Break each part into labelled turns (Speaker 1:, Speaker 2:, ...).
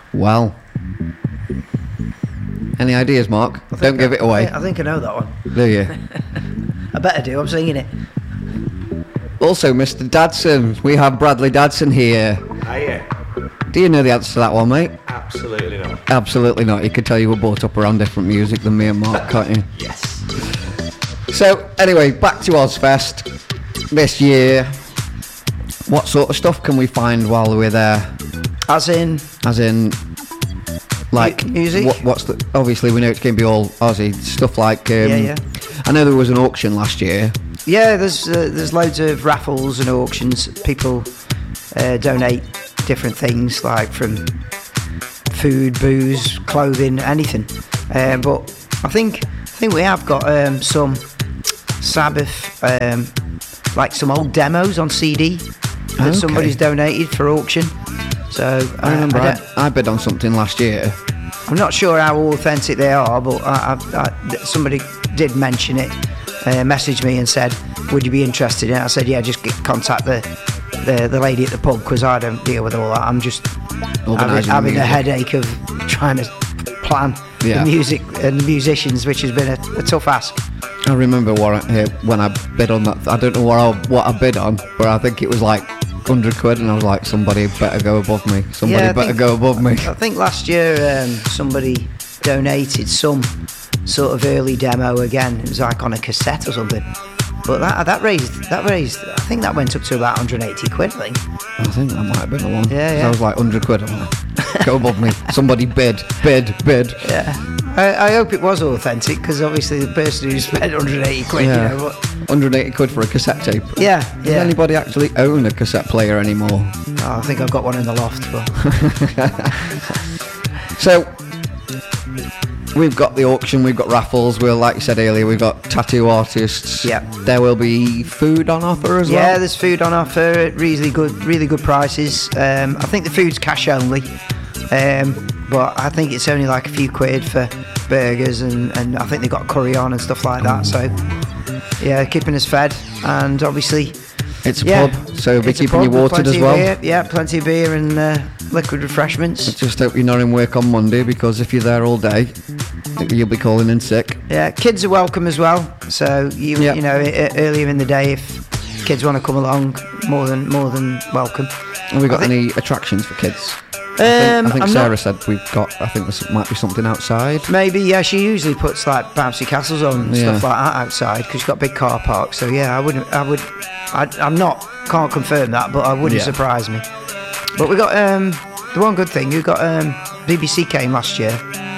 Speaker 1: Well. Any ideas, Mark? Don't give it away.
Speaker 2: I think I know that one.
Speaker 1: Do you?
Speaker 2: I better do. I'm singing it.
Speaker 1: Also, Mr. Dadson. We have Bradley Dadson here.
Speaker 3: Hiya.
Speaker 1: Do you know the answer to that one, mate?
Speaker 3: Absolutely not.
Speaker 1: Absolutely not. You could tell you were brought up around different music than me and Mark, can't you?
Speaker 3: Yes.
Speaker 1: So, anyway, back to Ozfest this year. What sort of stuff can we find while we're there?
Speaker 2: As in,
Speaker 1: like
Speaker 2: music.
Speaker 1: What's the? Obviously, we know it's going to be all Aussie stuff. Like,
Speaker 2: yeah.
Speaker 1: I know there was an auction last year.
Speaker 2: Yeah, there's loads of raffles and auctions. People donate different things, like from food, booze, clothing, anything. But I think we have got some Sabbath, like some old demos on CD that somebody's donated for auction. So
Speaker 1: I remember I bid on something last year.
Speaker 2: I'm not sure how authentic they are, but somebody did mention it, messaged me and said, would you be interested in it? I said, yeah, just contact the lady at the pub, because I don't deal with all that. I'm just having a headache of trying to plan the music and the musicians, which has been a tough ask.
Speaker 1: I remember when I bid on that. I don't know what I bid on, but I think it was like 100 quid, and I was like, somebody better go above me. Go above me.
Speaker 2: I think last year somebody donated some sort of early demo again. It was like on a cassette or something. But that raised. I think that went up to about 180 quid. I
Speaker 1: think that might have been the one.
Speaker 2: Yeah.
Speaker 1: I was like 100 quid. I'm like, go above me. Somebody bid.
Speaker 2: Yeah. I hope it was authentic, because obviously the person who spent 180 quid,
Speaker 1: yeah.
Speaker 2: you know.
Speaker 1: 180 quid for a cassette tape.
Speaker 2: Yeah.
Speaker 1: Does anybody actually own a cassette player anymore?
Speaker 2: Oh, I think I've got one in the loft. But.
Speaker 1: So, we've got the auction, we've got raffles, like you said earlier, we've got tattoo artists.
Speaker 2: Yeah.
Speaker 1: There will be food on offer as well.
Speaker 2: Yeah, there's food on offer at really good prices. I think the food's cash only. But I think it's only like a few quid for burgers, and I think they've got curry on and stuff like that. So, yeah, keeping us fed, and obviously
Speaker 1: it's a pub, so we'll be keeping you watered as well.
Speaker 2: Beer, yeah, plenty of beer and liquid refreshments.
Speaker 1: I just hope you're not in work on Monday, because if you're there all day, you'll be calling in sick.
Speaker 2: Yeah, kids are welcome as well. So you know, earlier in the day, if kids want to come along, more than welcome.
Speaker 1: Have we got any attractions for kids? I think Sarah said we've got. I think there might be something outside.
Speaker 2: Maybe, yeah. She usually puts like bouncy castles on and stuff like that outside, because she's got a big car park. So yeah, can't confirm that, but it wouldn't surprise me. But we got the one good thing. We got BBC came last year.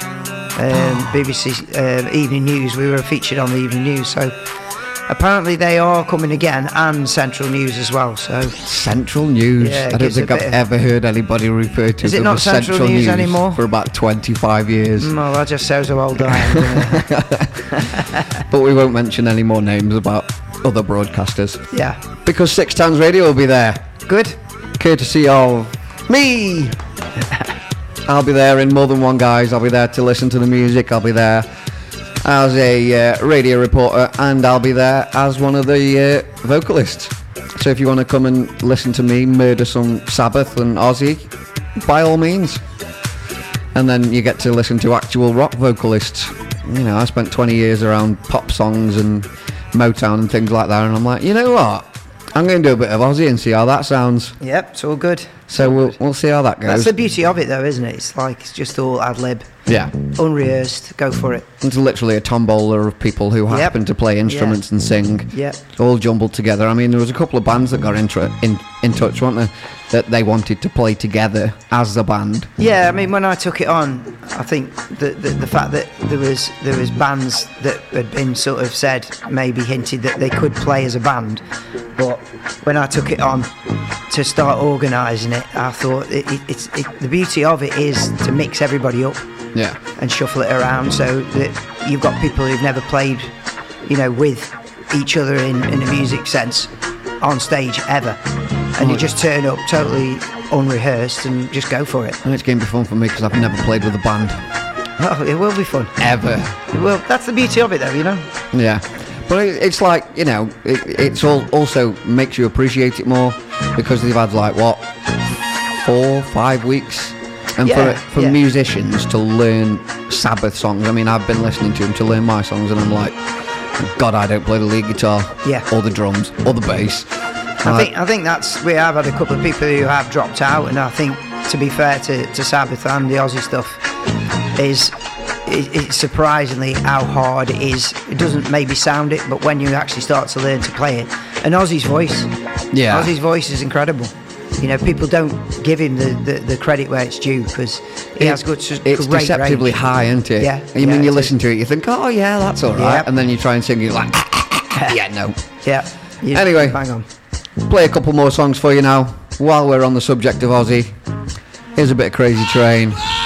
Speaker 2: BBC Evening News. We were featured on the Evening News. So apparently they are coming again, and Central News as well. So
Speaker 1: Central News.
Speaker 2: Yeah,
Speaker 1: I don't think I've ever heard anybody refer to.
Speaker 2: Is it not Central News anymore?
Speaker 1: For about 25 years.
Speaker 2: Well, that just shows how old I am.
Speaker 1: But we won't mention any more names about other broadcasters.
Speaker 2: Yeah.
Speaker 1: Because Six Towns Radio will be there.
Speaker 2: Good.
Speaker 1: Courtesy of me. I'll be there in more than one guise. I'll be there to listen to the music. I'll be there as a radio reporter, and I'll be there as one of the vocalists. So if you want to come and listen to me murder some Sabbath and Ozzy, by all means. And then you get to listen to actual rock vocalists. You know, I spent 20 years around pop songs and Motown and things like that, and I'm like, you know what? I'm going to do a bit of Ozzy and see how that sounds.
Speaker 2: Yep, it's all good.
Speaker 1: So we'll see how that goes.
Speaker 2: That's the beauty of it, though, isn't it? It's like it's just all ad lib.
Speaker 1: Yeah.
Speaker 2: Unrehearsed. Go for it.
Speaker 1: It's literally a tombola of people who happen to play instruments and sing.
Speaker 2: Yeah.
Speaker 1: All jumbled together. I mean, there was a couple of bands that got in touch, weren't there? That they wanted to play together as a band.
Speaker 2: Yeah, I mean, when I took it on, I think the fact that there was bands that had been sort of said, maybe hinted that they could play as a band, but when I took it on to start organising it, I thought the beauty of it is to mix everybody up.
Speaker 1: Yeah.
Speaker 2: And shuffle it around, so that you've got people who've never played, you know, with each other in a music sense on stage ever, and you just turn up totally unrehearsed and just go for it.
Speaker 1: And it's going to be fun for me because I've never played with a band.
Speaker 2: Oh, it will be fun.
Speaker 1: Ever.
Speaker 2: Well, that's the beauty of it, though, you know.
Speaker 1: Yeah, but it's like, you know, it's also makes you appreciate it more, because they've had like 4-5 weeks And
Speaker 2: Yeah,
Speaker 1: for
Speaker 2: yeah.
Speaker 1: musicians to learn Sabbath songs, I mean, I've been listening to them to learn my songs, and I'm like, God, I don't play the lead guitar,
Speaker 2: Yeah.
Speaker 1: or the drums, or the bass.
Speaker 2: I think we have had a couple of people who have dropped out, and I think, to be fair to Sabbath and the Aussie stuff, it's surprisingly how hard it is. It doesn't maybe sound it, but when you actually start to learn to play it, and Ozzy's voice, Ozzy's voice is incredible. You know, people don't give him the credit where it's due, because he has got such
Speaker 1: It's
Speaker 2: great
Speaker 1: deceptively
Speaker 2: range.
Speaker 1: high, isn't it?
Speaker 2: Yeah,
Speaker 1: You mean
Speaker 2: yeah,
Speaker 1: you
Speaker 2: it
Speaker 1: listen to it, you think, oh yeah, that's all right,
Speaker 2: Yeah.
Speaker 1: and then you try and sing, you're like, yeah, no.
Speaker 2: Yeah.
Speaker 1: Anyway.
Speaker 2: Hang on.
Speaker 1: Play a couple more songs for you now while we're on the subject of Ozzy. Here's a bit of Crazy Train.